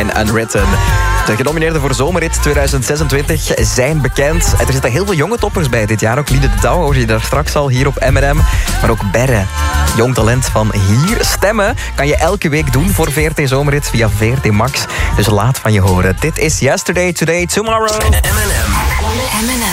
en Unwritten. De genomineerden voor Zomerrit 2026 zijn bekend. Er zitten heel veel jonge toppers bij dit jaar. Ook Liede de Douwe, hoor je daar straks al hier op M&M. Maar ook Berre, jong talent van hier. Stemmen kan je elke week doen voor VRT Zomerrit via VRT Max. Dus laat van je horen. Dit is Yesterday, Today, Tomorrow. M&M.